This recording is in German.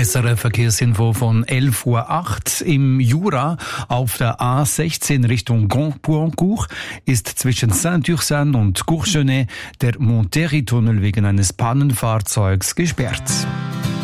SRF Verkehrsinfo von 11:08 Uhr. Im Jura auf der A16 Richtung Grand-Poincourt ist zwischen Saint-Ursanne und Courgenay der Monterey-Tunnel wegen eines Pannenfahrzeugs gesperrt.